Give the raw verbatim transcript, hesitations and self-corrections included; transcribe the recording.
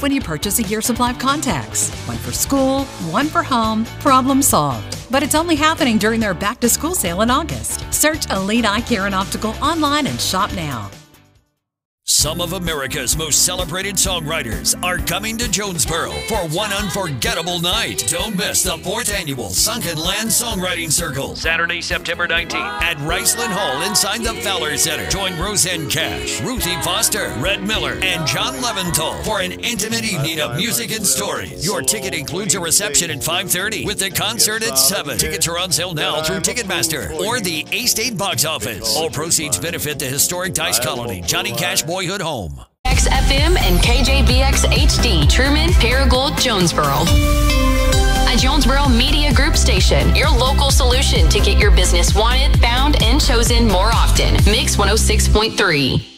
when you purchase a year supply of contacts. One for school, one for home. Problem solved. But it's only happening during their back-to-school sale in August. Search Elite Eye Care and Optical online and shop now. Some of America's most celebrated songwriters are coming to Jonesboro for one unforgettable night. Don't miss the fourth annual Sunken Land Songwriting Circle, Saturday, September nineteenth at Riceland Hall inside the Fowler Center. Join Roseanne Cash, Ruthie Foster, Red Miller, and John Leventhal for an intimate evening of music and stories. Your ticket includes a reception at five thirty with the concert at seven. Tickets are on sale now through Ticketmaster or the A-State box office. All proceeds benefit the historic Dice Colony, Johnny Cash Boyhood Home. X F M and K J B X H D, Truman, Paragould, Jonesboro. A Jonesboro Media Group station, your local solution to get your business wanted, found, and chosen more often. Mix one oh six point three.